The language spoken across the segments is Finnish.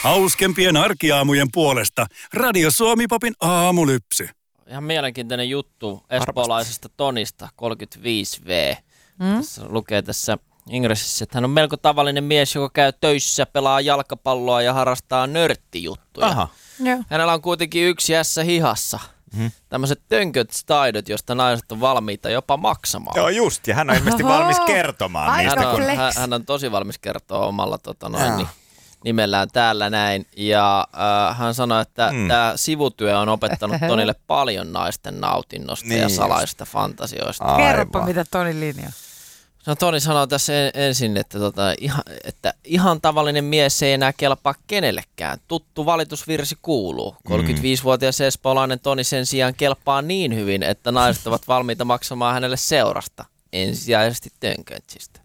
Hauskempien arkiaamujen puolesta Radio Suomi-popin aamulypsy. Ihan mielenkiintoinen juttu espoolaisesta Tonista, 35V. Tässä lukee tässä ingressissä, että hän on melko tavallinen mies, joka käy töissä, pelaa jalkapalloa ja harrastaa nörttijuttuja. Aha. Hänellä on kuitenkin yksi ässä hihassa. Tämmöiset tönköt-taidot, josta naiset on valmiita jopa maksamaan. Joo just, ja hän on ilmeisesti valmis kertomaan niistä. Hän on tosi valmis kertoa omalla nimellään täällä näin. Ja hän sanoi, että tämä sivutyö on opettanut Tonille paljon naisten nautinnosta ja salaisista fantasioista. Kerropa, mitä Tonin linja. No Toni sanoo tässä ensin, että ihan tavallinen mies ei enää kelpaa kenellekään. Tuttu valitusvirsi kuuluu. 35-vuotias espoolainen Toni sen sijaan kelpaa niin hyvin, että naiset ovat valmiita maksamaan hänelle seurasta. Ensisijaisesti tönkötsistä.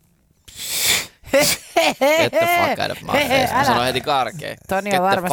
Get the fuck out of my face. Mä sanoin heti karkeen. Toni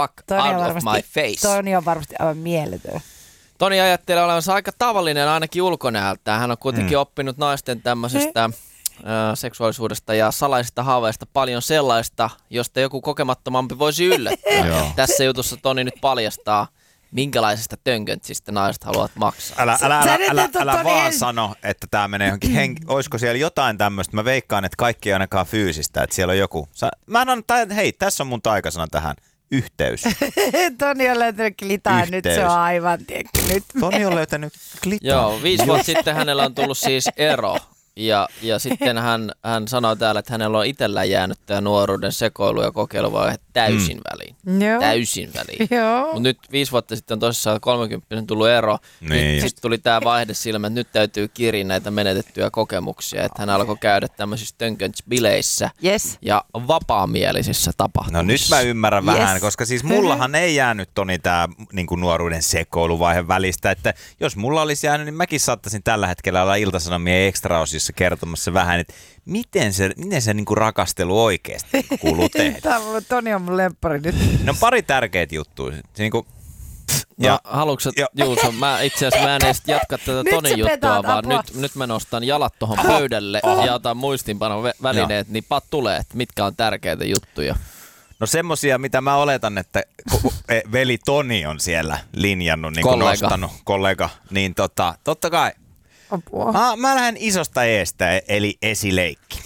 on varmasti aivan mieletön. Toni ajattelee olevansa aika tavallinen ainakin ulkonäöltään. Hän on kuitenkin oppinut naisten tämmöisestä seksuaalisuudesta ja salaisista haaveista paljon sellaista, josta joku kokemattomampi voisi yllättää. Tässä jutussa Toni nyt paljastaa, minkälaisesta tönköntsistä naiset haluavat maksaa. Älä vaan sano, että tämä menee johonkin olisiko siellä jotain tämmöistä? Mä veikkaan, että kaikki ei ainakaan fyysistä, että siellä on joku. Hei, tässä on mun taikasana tähän. Yhteys. Toni on löytänyt klitaa, nyt se on aivan, nyt. Toni on löytänyt klitaa. Joo, 5 vuotta sitten hänellä on tullut siis ero. Ja sitten hän sanoi täällä, että hänellä on itsellään jäänyt tämä nuoruuden sekoilu ja kokeiluvaihe täysin väliin. Joo. Täysin väliin. Joo. Mutta nyt 5 vuotta sitten on tosissaan 30 tullut ero. Niin sitten tuli tämä vaihde silmä, että nyt täytyy kiriä näitä menetettyjä kokemuksia. Että hän alkoi käydä tämmöisissä tönkönts-bileissä ja vapaamielisissä tapahtumissa. No nyt mä ymmärrän vähän, koska siis mullahan ei jäänyt Toni tämä niinku nuoruuden sekoiluvaihe välistä. Että jos mulla olisi jäänyt, niin mäkin saattaisin tällä hetkellä olla Ilta-Sanomien Extra-osissa kertomassa vähän, että miten se niinku rakastelu oikeasti kuuluu tehdä. Toni on mun lemppari nyt. No pari tärkeitä juttuja. Niinku, haluatko Juuso, mä en edes jatka tätä Tonin juttua, vaan nyt mä nostan jalat tuohon pöydälle ja otan muistinpanon välineet, niin tulee, että mitkä on tärkeitä juttuja. No semmosia, mitä mä oletan, että veli Toni on siellä linjannut, niin nostanut, kollega, niin totta kai. Mä lähden isosta eestä, eli esileikki.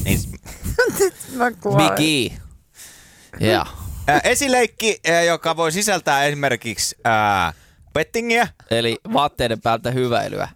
Big E. Yeah. Esileikki, joka voi sisältää esimerkiksi pettingiä. Eli vaatteiden päältä hyväilyä.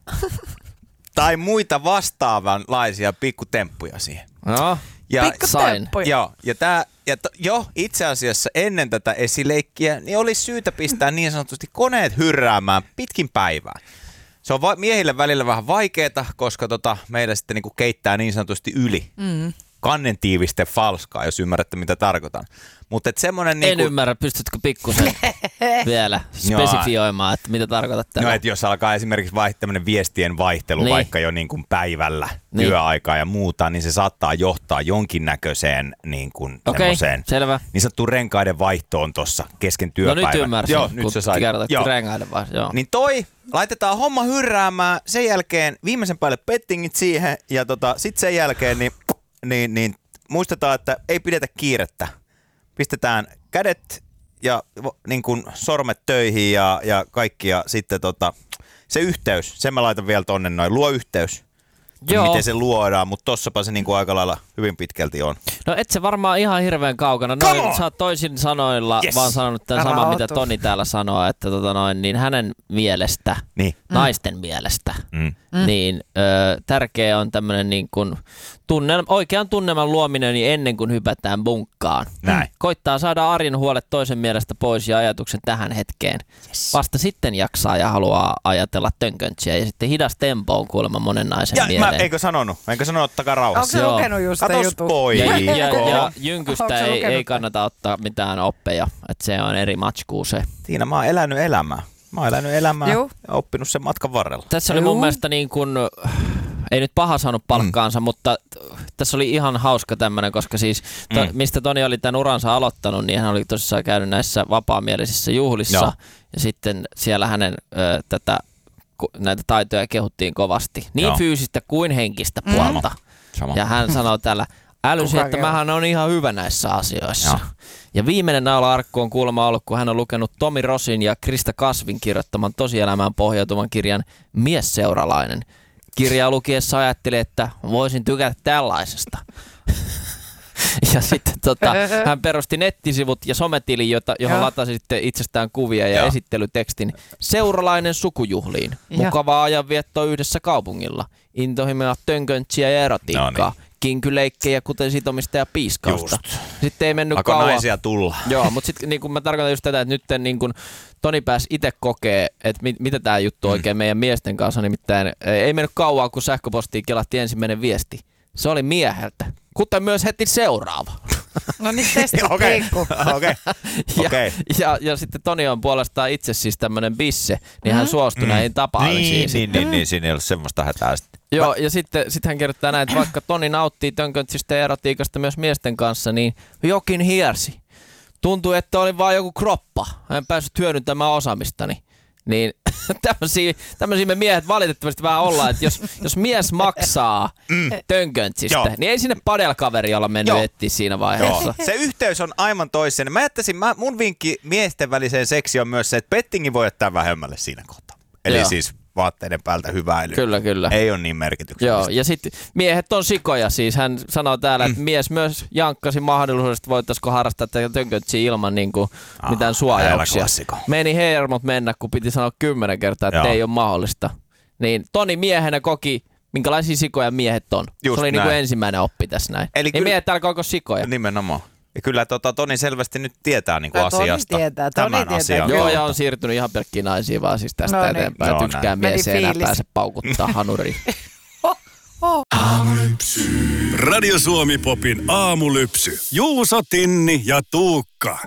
Tai muita vastaavanlaisia pikkutemppuja siihen. No, pikkutemppuja. Joo, itse asiassa ennen tätä esileikkiä niin olisi syytä pistää niin sanotusti koneet hyrräämään pitkin päivää. Se on miehille välillä vähän vaikeeta, koska meillä sitten niinku keittää niin sanotusti yli. Kannentiiviste falskaa, jos ymmärrätte mitä tarkoitan. Mutta semmoinen en ymmärrä, pystytkö pikkusen vielä spesifioimaan, että mitä tarkoitat tällä? No, että jos alkaa esimerkiksi tämmöinen viestien vaihtelu vaikka jo niin kuin päivällä, työaikaa ja muuta, niin se saattaa johtaa jonkinnäköiseen niin kuin semmoiseen niin sanottuun renkaiden vaihtoon tuossa kesken työpäivän. No nyt ymmärsin, nyt se sai. Renkaiden vaihtoon. Niin laitetaan homma hyrräämään, sen jälkeen viimeisen päälle pettingit siihen ja sitten sen jälkeen niin muistetaan, että ei pidetä kiirettä. Pistetään kädet ja niin kuin sormet töihin ja kaikki ja sitten se yhteys, sen mä laitan vielä tonne noin, luo yhteys. Miten se luodaan, mutta tossapa se niin kuin aika lailla hyvin pitkälti on. No et se varmaan ihan hirveän kaukana. Sä oot toisin sanoilla vaan sanonut tämän saman, mitä Toni täällä sanoo, että niin hänen mielestä, naisten mielestä, niin tärkeä on tämmöinen niin kuin oikean tunnelman luominen niin ennen kuin hypätään bunkkaan. Koittaa saada arjen huolet toisen mielestä pois ja ajatuksen tähän hetkeen. Vasta sitten jaksaa ja haluaa ajatella tönköntsiä ja sitten hidas tempo on kuulemma monen naisen mieleen. Eikö sanonut, ottakaa rauhassa. Onko se lukenut just sitä juttua? Ja jynkystä ei kannata ottaa mitään oppeja, että se on eri matskuu se. Tiina, mä oon elänyt elämää. Ja oppinut sen matkan varrella. Tässä oli mun mielestä niin kuin, ei nyt paha saanut palkkaansa, mutta tässä oli ihan hauska tämmöinen, koska siis mistä Toni oli tämän uransa aloittanut, niin hän oli tosissaan käynyt näissä vapaamielisissä juhlissa ja sitten siellä hänen näitä taitoja kehuttiin kovasti. Niin fyysistä kuin henkistä puolta. Ja hän sanoi täällä, älysin, että mähän on ihan hyvä näissä asioissa. Joo. Ja viimeinen naula-arkku on kuulemma ollut, kun hän on lukenut Tomi Rosin ja Krista Kasvin kirjoittaman tosielämään pohjautuvan kirjan Miesseuralainen. Kirjaa lukiessa ajatteli, että voisin tykätä tällaisesta. Ja sitten hän perusti nettisivut ja sometilin, johon latasi sitten itsestään kuvia ja esittelytekstin Seuralainen sukujuhliin. Mukavaa ajanviettoa yhdessä kaupungilla. Intohimoja tönköntsiä ja erotiikkaa. Kinkyleikkejä, kuten sitomista ja piiskausta. Just. Sitten ei mennyt kauan. naisia tulla. Joo, mutta sitten niin mä tarkoitan just tätä, että nyt niin kun Toni pääsi itse kokee, että mitä tämä juttu oikein meidän miesten kanssa. Nimittäin ei mennyt kauan, kun sähköpostiin kelahti ensimmäinen viesti. Se oli mieheltä, kuten myös heti seuraava. No niin, testattiin. Okei. Ja sitten Toni on puolestaan itse siis tämmöinen bisse, niin hän suostui näihin tapaamisiin. Niin, siinä ei ole semmoista hätää sitten. Joo, ja sitten hän kertoo näin, että vaikka Toni nauttii tönköntsistä ja erotiikasta myös miesten kanssa, niin jokin hiersi. Tuntui, että oli vaan joku kroppa. En päässyt hyödyntämään osaamistani. Niin tämmöisiä me miehet valitettavasti vähän ollaan, että jos mies maksaa tönköntsistä, niin ei sinne padelkaveri olla mennyt etsiä siinä vaiheessa. Joo. Se yhteys on aivan toisen. Mun vinkki miesten väliseen seksiin on myös se, että pettingin voi jättää vähemmälle siinä kohtaa. Eli siis vaatteiden päältä hyväily. Kyllä. Ei ole niin merkityksellistä. Joo, ja sitten miehet on sikoja siis. Hän sanoo täällä, että mies myös jankkasi mahdollisuudesta, voitaisiko harrastaa tätä tönkötsiä ilman niin kuin mitään suojauksia. Meni hermot mennä, kun piti sanoa 10 kertaa, että ei ole mahdollista. Niin Toni miehenä koki, minkälaisia sikoja miehet on. Just se oli niin kuin ensimmäinen oppi tässä näin. Eli ei miehet täällä koko sikoja. Nimenomaan. Ja kyllä Toni selvästi nyt tietää niinku asiasta. Toni tietää. Joo, ja on siirtynyt ihan pelkkiä naisia vaan siis tästä eteenpäin. Että yksikään mies ei enää pääse paukuttaa hanuriin. Aamulypsy. Radio Suomi Popin aamulypsy. Juuso, Tinni ja Tuukka.